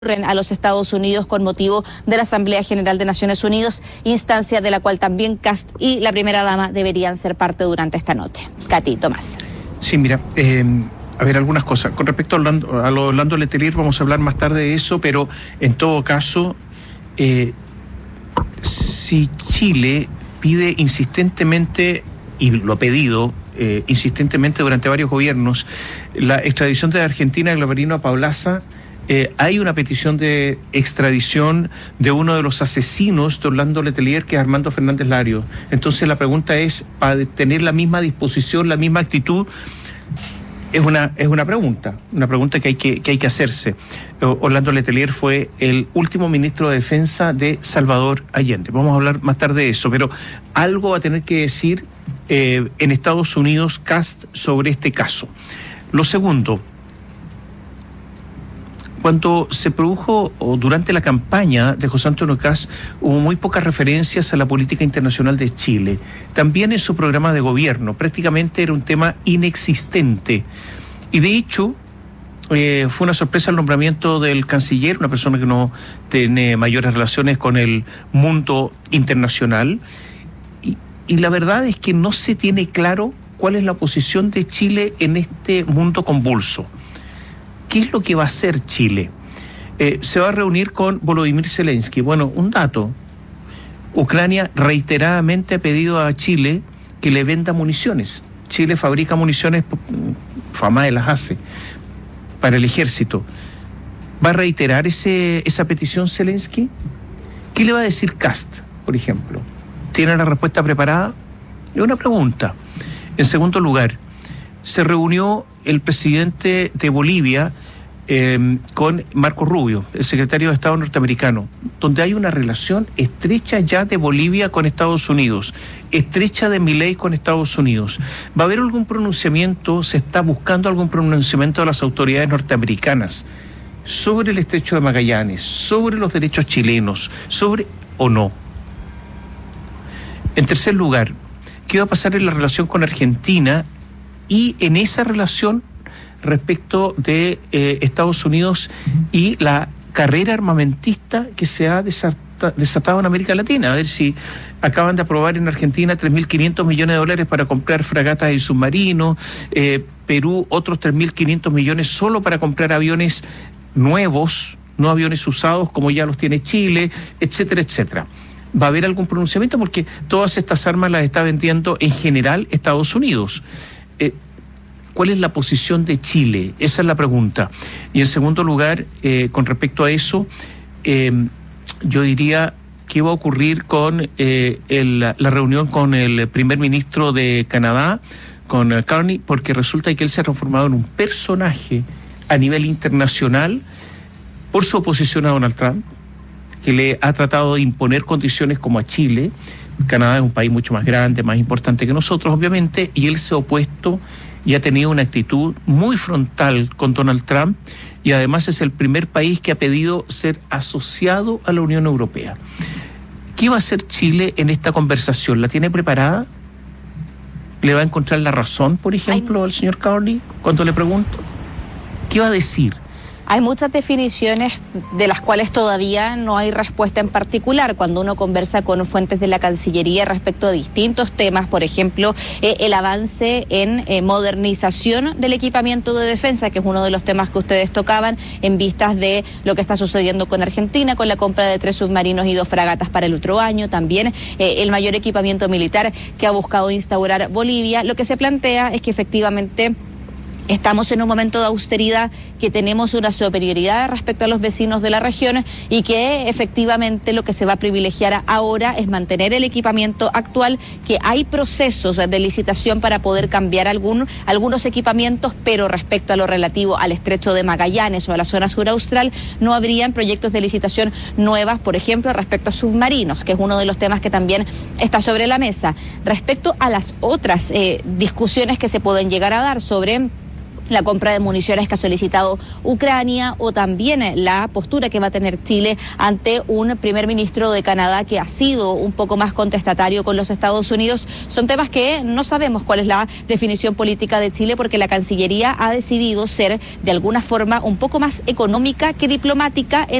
a los Estados Unidos con motivo de la Asamblea General de Naciones Unidas, instancia de la cual también Kast y la primera dama deberían ser parte durante esta noche. Katy, Tomás. Sí, mira, a ver, algunas cosas. Con respecto a lo Orlando Letelier, vamos a hablar más tarde de eso, pero en todo caso, si Chile pide insistentemente, y lo ha pedido insistentemente durante varios gobiernos, la extradición de Argentina de Glavarino a Paulaza, hay una petición de extradición de uno de los asesinos de Orlando Letelier, que es Armando Fernández Larios. Entonces la pregunta es, para tener la misma disposición, la misma actitud, es una pregunta que hay que hacerse. Orlando Letelier fue el último ministro de Defensa de Salvador Allende. Vamos a hablar más tarde de eso, pero algo va a tener que decir en Estados Unidos Kast sobre este caso. Lo segundo, cuando se produjo o durante la campaña de José Antonio Kast, hubo muy pocas referencias a la política internacional de Chile. También en su programa de gobierno prácticamente era un tema inexistente. Y de hecho, fue una sorpresa el nombramiento del canciller, una persona que no tiene mayores relaciones con el mundo internacional. Y la verdad es que no se tiene claro cuál es la posición de Chile en este mundo convulso. ¿Qué es lo que va a hacer Chile? Se va a reunir con Volodymyr Zelensky. Bueno, un dato. Ucrania reiteradamente ha pedido a Chile que le venda municiones. Chile fabrica municiones, FAMAE las hace, para el ejército. ¿Va a reiterar esa petición Zelensky? ¿Qué le va a decir Kast, por ejemplo? ¿Tiene la respuesta preparada? Es una pregunta. En segundo lugar, se reunió el presidente de Bolivia con Marco Rubio, el secretario de Estado norteamericano, donde hay una relación estrecha ya de Bolivia con Estados Unidos, estrecha de Milei con Estados Unidos. ¿Va a haber algún pronunciamiento, se está buscando algún pronunciamiento de las autoridades norteamericanas sobre el estrecho de Magallanes, sobre los derechos chilenos, sobre o no? En tercer lugar, ¿qué va a pasar en la relación con Argentina y en esa relación respecto de Estados Unidos y la carrera armamentista que se ha desatado en América Latina? A ver si acaban de aprobar en Argentina 3.500 millones de dólares para comprar fragatas y submarinos, Perú otros 3.500 millones solo para comprar aviones nuevos, no aviones usados como ya los tiene Chile, etcétera, etcétera. ¿Va a haber algún pronunciamiento? Porque todas estas armas las está vendiendo en general Estados Unidos. ¿Cuál es la posición de Chile? Esa es la pregunta. Y en segundo lugar, con respecto a eso, yo diría, ¿qué va a ocurrir con la reunión con el primer ministro de Canadá, con Carney? Porque resulta que él se ha transformado en un personaje a nivel internacional por su oposición a Donald Trump, que le ha tratado de imponer condiciones como a Chile. Canadá es un país mucho más grande, más importante que nosotros, obviamente, y él se ha opuesto y ha tenido una actitud muy frontal con Donald Trump, y además es el primer país que ha pedido ser asociado a la Unión Europea. ¿Qué va a hacer Chile en esta conversación? ¿La tiene preparada? ¿Le va a encontrar la razón, por ejemplo, al señor Carney cuando le pregunto? ¿Qué va a decir? Hay muchas definiciones de las cuales todavía no hay respuesta en particular. Cuando uno conversa con fuentes de la Cancillería respecto a distintos temas, por ejemplo, el avance en modernización del equipamiento de defensa, que es uno de los temas que ustedes tocaban, en vistas de lo que está sucediendo con Argentina, con la compra de 3 submarinos y 2 fragatas para el otro año, también el mayor equipamiento militar que ha buscado instaurar Bolivia. Lo que se plantea es que efectivamente estamos en un momento de austeridad, que tenemos una superioridad respecto a los vecinos de la región y que efectivamente lo que se va a privilegiar ahora es mantener el equipamiento actual, que hay procesos de licitación para poder cambiar algunos equipamientos, pero respecto a lo relativo al estrecho de Magallanes o a la zona sur austral, no habrían proyectos de licitación nuevas, por ejemplo, respecto a submarinos, que es uno de los temas que también está sobre la mesa. Respecto a las otras discusiones que se pueden llegar a dar sobre la compra de municiones que ha solicitado Ucrania o también la postura que va a tener Chile ante un primer ministro de Canadá que ha sido un poco más contestatario con los Estados Unidos. Son temas que no sabemos cuál es la definición política de Chile porque la Cancillería ha decidido ser de alguna forma un poco más económica que diplomática